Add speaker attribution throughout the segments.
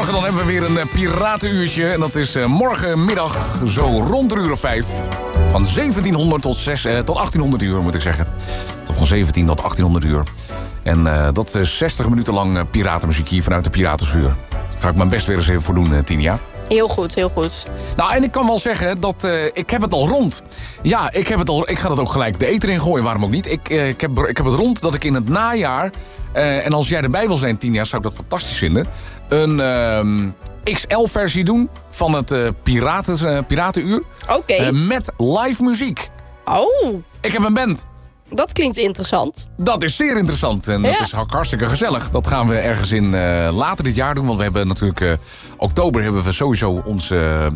Speaker 1: Morgen dan hebben we weer een piratenuurtje. En dat is morgenmiddag zo rond 5:00. Van 1700 tot 1800 uur, moet ik zeggen. Van 17 tot 1800 uur. En dat is 60 minuten lang piratenmuziek hier vanuit de Piratenvuur. Daar ga ik mijn best weer eens even voor doen, Tinia.
Speaker 2: Heel goed, heel goed.
Speaker 1: Nou, en ik kan wel zeggen dat ik heb het al rond. Ja, ik heb het al. Ik ga dat ook gelijk de eter in gooien, waarom ook niet. Ik heb het rond dat ik in het najaar... en als jij erbij wil zijn, Tinia, zou ik dat fantastisch vinden... een XL-versie doen van het Piratenuur.
Speaker 2: Oké.
Speaker 1: Met live muziek.
Speaker 2: Oh.
Speaker 1: Ik heb een band.
Speaker 2: Dat klinkt interessant.
Speaker 1: Dat is zeer interessant en dat is hartstikke gezellig. Dat gaan we ergens in later dit jaar doen. Want we hebben natuurlijk oktober hebben we sowieso onze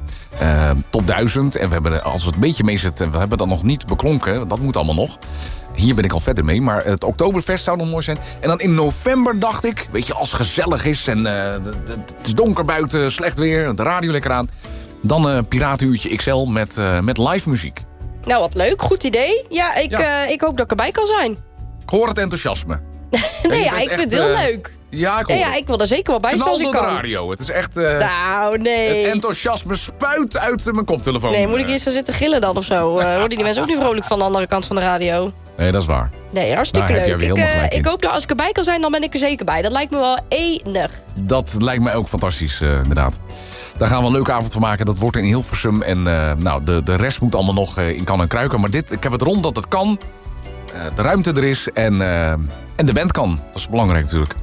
Speaker 1: top 1000. En we hebben, als het een beetje mee zit, we hebben dat nog niet beklonken. Dat moet allemaal nog. Hier ben ik al verder mee. Maar het Oktoberfest zou nog mooi zijn. En dan in november dacht ik, weet je, als het gezellig is en het is donker buiten, slecht weer, de radio lekker aan. Dan een Piratenuurtje XL met live muziek.
Speaker 2: Nou, wat leuk. Goed idee. Ja, ik hoop dat ik erbij kan zijn.
Speaker 1: Ik hoor het enthousiasme.
Speaker 2: Nee, ik vind het heel leuk.
Speaker 1: Ja, ik hoor het.
Speaker 2: Ik wil er zeker wel bij zijn als ik kan.
Speaker 1: De radio. Het is echt...
Speaker 2: nou, nee.
Speaker 1: Het enthousiasme spuit uit mijn koptelefoon.
Speaker 2: Nee, moet ik eerst gaan zitten gillen dan of zo? Worden die mensen ook niet vrolijk van de andere kant van de radio?
Speaker 1: Nee, dat is waar.
Speaker 2: Nee, hartstikke leuk. Ik hoop dat als ik erbij kan zijn, dan ben ik er zeker bij. Dat lijkt me wel enig.
Speaker 1: Dat lijkt mij ook fantastisch, inderdaad. Daar gaan we een leuke avond van maken. Dat wordt in Hilversum. En de rest moet allemaal nog in kan en kruiken. Maar ik heb het rond dat het kan. De ruimte er is. En de band kan. Dat is belangrijk natuurlijk.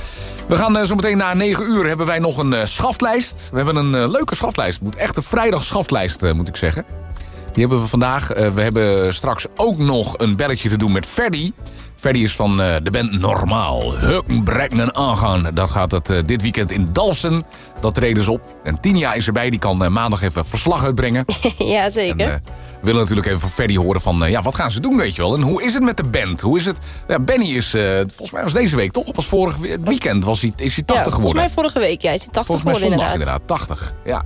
Speaker 1: We gaan zo meteen na 9 uur hebben wij nog een schaftlijst. We hebben een leuke schaftlijst. Moet echt een vrijdag schaftlijst, moet ik zeggen. Die hebben we vandaag. We hebben straks ook nog een belletje te doen met Ferdy. Ferdy is van de band Normaal. Hukkenbrekken en aangaan. Dat gaat het dit weekend in Dalfsen. Dat treden ze op. En Tinia is erbij. Die kan maandag even verslag uitbrengen.
Speaker 2: Ja, zeker.
Speaker 1: En, we willen natuurlijk even van Ferdy horen van... wat gaan ze doen, weet je wel? En hoe is het met de band? Hoe is het? Ja, Benny is... volgens mij was deze week, toch? Of was vorig weekend is hij 80 geworden?
Speaker 2: Volgens mij vorige week, ja. Is hij 80
Speaker 1: volgens mij
Speaker 2: geworden,
Speaker 1: inderdaad. 80. Ja.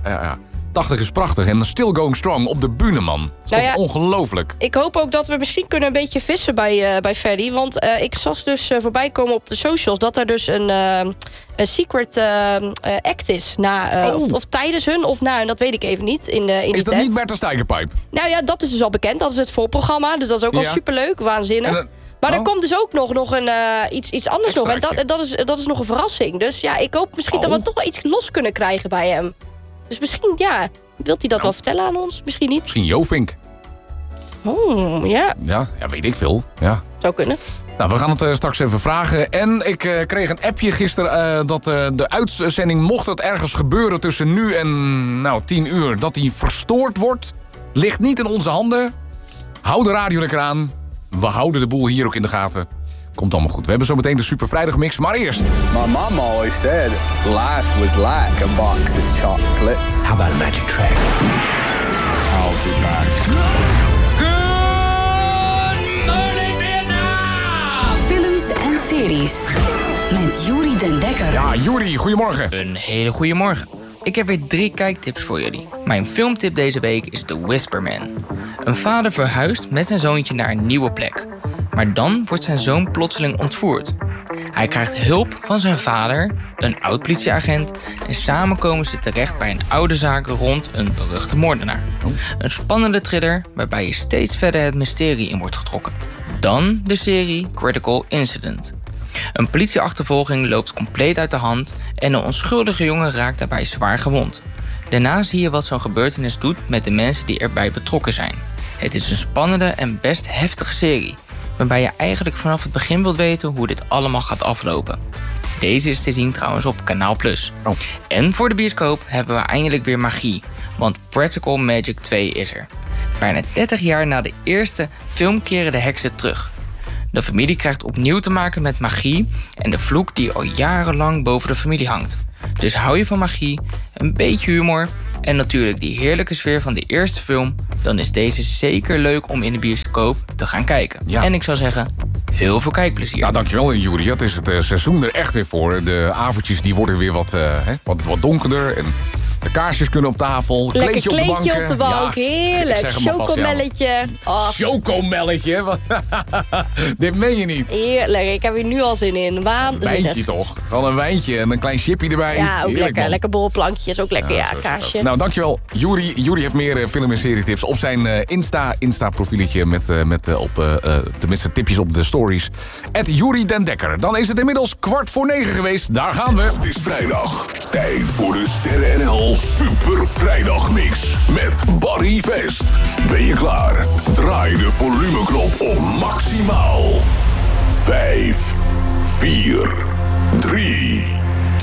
Speaker 1: 80 is prachtig. En still going strong op de bühne, man. Dat is toch ongelooflijk.
Speaker 2: Ik hoop ook dat we misschien kunnen een beetje vissen bij Ferdy. Want ik zag dus voorbij komen op de socials... dat er dus een secret act is. Of tijdens hun of na. En dat weet ik even niet. Is
Speaker 1: dat niet Bertha Steigerpipe?
Speaker 2: Nou ja, dat is dus al bekend. Dat is het voorprogramma. Dus dat is ook al superleuk. Waanzinnig. Maar er komt dus ook nog een, iets anders nog. En dat is nog een verrassing. Dus ja, ik hoop misschien dat we toch wel iets los kunnen krijgen bij hem. Dus misschien, wilt hij dat wel vertellen aan ons? Misschien niet.
Speaker 1: Misschien Jovink.
Speaker 2: Oh, ja.
Speaker 1: Ja, weet ik veel. Ja.
Speaker 2: Zou kunnen.
Speaker 1: Nou, we gaan het straks even vragen. En ik kreeg een appje gisteren dat de uitzending, mocht het ergens gebeuren tussen nu en 10 uur, dat die verstoord wordt. Ligt niet in onze handen. Hou de radio lekker aan. We houden de boel hier ook in de gaten. Komt allemaal goed. We hebben zometeen de Super Vrijdagmix, maar eerst...
Speaker 3: My mom always said life was like a box of chocolates.
Speaker 4: How about a magic track?
Speaker 3: I'll be back.
Speaker 5: Good morning, Vietnam!
Speaker 6: Films en series met Juri Den Dekker.
Speaker 1: Ja, Juri, goedemorgen.
Speaker 7: Een hele goede morgen. Ik heb weer 3 kijktips voor jullie. Mijn filmtip deze week is The Whisper Man. Een vader verhuist met zijn zoontje naar een nieuwe plek. Maar dan wordt zijn zoon plotseling ontvoerd. Hij krijgt hulp van zijn vader, een oud-politieagent... en samen komen ze terecht bij een oude zaak rond een beruchte moordenaar. Een spannende thriller waarbij je steeds verder het mysterie in wordt getrokken. Dan de serie Critical Incident. Een politieachtervolging loopt compleet uit de hand... en een onschuldige jongen raakt daarbij zwaar gewond. Daarna zie je wat zo'n gebeurtenis doet met de mensen die erbij betrokken zijn. Het is een spannende en best heftige serie... waarbij je eigenlijk vanaf het begin wilt weten hoe dit allemaal gaat aflopen. Deze is te zien trouwens op Kanaal+.
Speaker 1: Oh.
Speaker 7: En voor de bioscoop hebben we eindelijk weer magie, want Practical Magic 2 is er. Bijna 30 jaar na de eerste film keren de heksen terug. De familie krijgt opnieuw te maken met magie en de vloek die al jarenlang boven de familie hangt. Dus hou je van magie, een beetje humor en natuurlijk die heerlijke sfeer van de eerste film... dan is deze zeker leuk om in de bioscoop te gaan kijken.
Speaker 1: Ja.
Speaker 7: En ik zou zeggen, heel veel kijkplezier.
Speaker 1: Nou, dankjewel, Juri. Het is het seizoen er echt weer voor. De avondjes die worden weer wat donkerder. En De kaarsjes kunnen op tafel.
Speaker 2: Lekker
Speaker 1: kleedje
Speaker 2: op de bank.
Speaker 1: Ja,
Speaker 2: heerlijk. Chocomelletje.
Speaker 1: Oh. Chocomelletje? Dit meen je niet.
Speaker 2: Heerlijk, ik heb hier nu al zin in. Waanzinnig.
Speaker 1: Een wijntje toch? Gewoon een wijntje en een klein chipje erbij.
Speaker 2: Ja, ook
Speaker 1: heerlijk,
Speaker 2: lekker. Lekker borrelplankje is ook lekker, ja, kaarsje.
Speaker 1: Nou, dankjewel. Juri heeft meer film- en serietips op zijn Insta-profieletje tenminste tipjes op de stories. @Juri den Dekker. Dan is het inmiddels 8:45 geweest. Daar gaan we.
Speaker 4: Het is vrijdag. Tijd voor de Sterren NL Super Vrijdagmix met Barry Vest. Ben je klaar? Draai de volumeknop op maximaal. 5, 4, 3...